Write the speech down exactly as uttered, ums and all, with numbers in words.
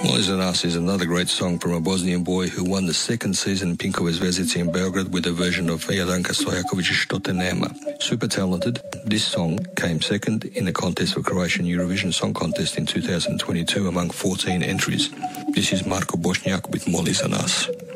Moli za nas is another great song from a Bosnian boy who won the second season Pinkove Zvezdice in Belgrade with a version of Jadranka Stojaković's Što te nema. Super talented, this song came second in the contest for Croatian Eurovision Song Contest in two thousand twenty-two among fourteen entries. This is Marko Bošnjak with Moli za nas.